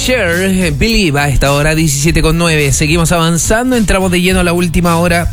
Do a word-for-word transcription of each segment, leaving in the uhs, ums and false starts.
Cher, Believe a esta hora diecisiete con nueve. Seguimos avanzando, entramos de lleno a la última hora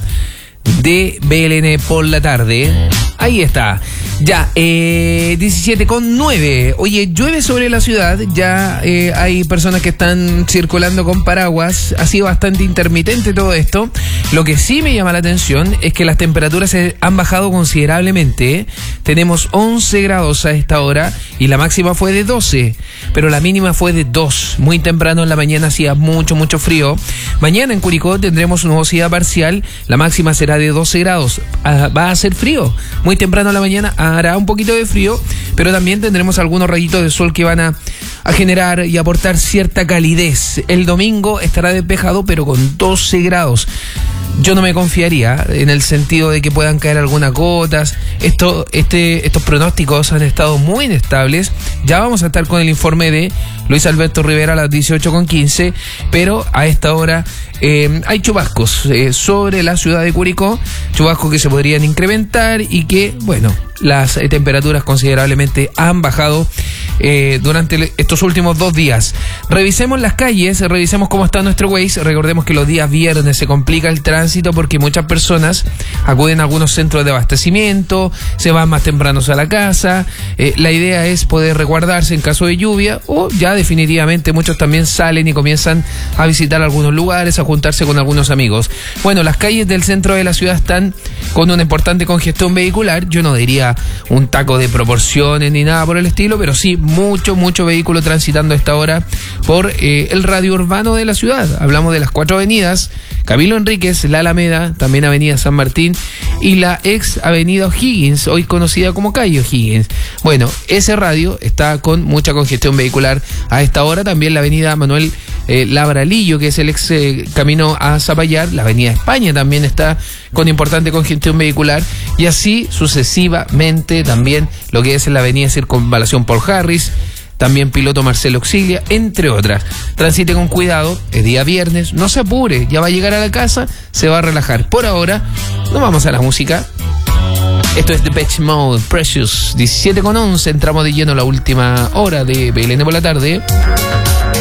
de B L N por la tarde. Ahí está. Ya, eh, diecisiete con nueve. Oye, llueve sobre la ciudad. Ya eh, hay personas que están circulando con paraguas. Ha sido bastante intermitente todo esto. Lo que sí me llama la atención es que las temperaturas se han bajado considerablemente, ¿eh? Tenemos once grados a esta hora y la máxima fue de doce, pero la mínima fue de dos. Muy temprano en la mañana hacía mucho, mucho frío. Mañana en Curicó tendremos nubosidad parcial. La máxima será de doce grados. Ah, va a hacer frío. Muy temprano en la mañana hará un poquito de frío, pero también tendremos algunos rayitos de sol que van a, a generar y aportar cierta calidez. El domingo estará despejado, pero con doce grados. Yo no me confiaría en el sentido de que puedan caer algunas gotas. Esto, este, estos pronósticos han estado muy inestables. Ya vamos a estar con el informe de Luis Alberto Rivera a las dieciocho con quince, pero a esta hora eh, hay chubascos eh, sobre la ciudad de Curicó, chubascos que se podrían incrementar y que, bueno, las eh, temperaturas considerablemente han bajado eh, durante estos últimos dos días. Revisemos las calles, revisemos cómo está nuestro Waze. Recordemos que los días viernes se complica el tránsito porque muchas personas acuden a algunos centros de abastecimiento, se van más tempranos a la casa. Eh, la idea es poder resguardarse en caso de lluvia, o ya definitivamente muchos también salen y comienzan a visitar algunos lugares, a juntarse con algunos amigos. Bueno, las calles del centro de la ciudad están con una importante congestión vehicular. Yo no diría un taco de proporciones ni nada por el estilo, pero sí mucho, mucho vehículo transitando a esta hora por eh, el radio urbano de la ciudad. Hablamos de las cuatro avenidas: Camilo Enríquez, la Alameda, también Avenida San Martín y la ex Avenida O'Higgins, hoy conocida como calle O'Higgins. Bueno, ese radio está con mucha congestión vehicular a esta hora. También la Avenida Manuel eh, Labralillo, que es el ex eh, camino a Zapallar. La Avenida España también está con importante congestión vehicular, y así sucesivamente también lo que es la Avenida Circunvalación Paul Harris, también Piloto Marcelo Auxilia, entre otras. Transite con cuidado, es día viernes, no se apure, ya va a llegar a la casa, se va a relajar. Por ahora, nos vamos a la música. Esto es Depeche Mode, Precious, diecisiete con once, entramos de lleno a la última hora de B L N por la tarde.